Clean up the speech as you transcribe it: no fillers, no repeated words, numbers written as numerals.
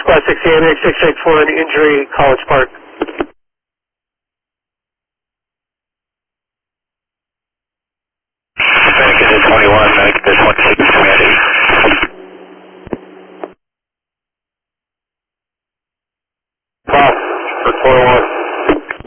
68, 684, an injury, College Park. Medic is 21, medic is 26, commanding. Pop, for 21.